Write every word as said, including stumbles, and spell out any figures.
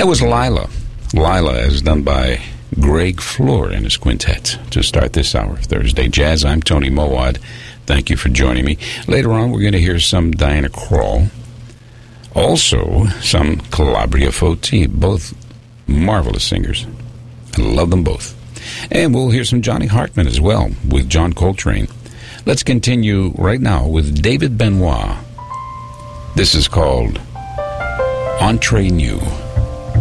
That was Lila. Lila is done by Greg Floor and his quintet to start this hour of Thursday Jazz. I'm Tony Mowad. Thank you for joining me. Later on, we're going to hear some Diana Krall. Also, some Calabria Foti, both marvelous singers. I love them both. And we'll hear some Johnny Hartman as well with John Coltrane. Let's continue right now with David Benoit. This is called Entre Nous.